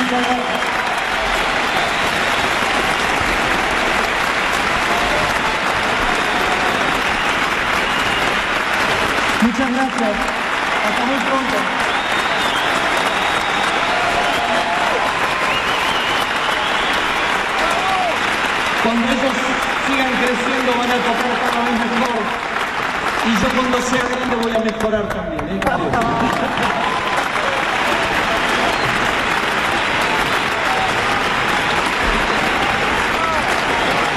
Muchas gracias. Muchas gracias. Hasta muy pronto. Cuando ellos sigan creciendo van a tocar cada vez mejor. Y yo cuando sea grande voy a mejorar también.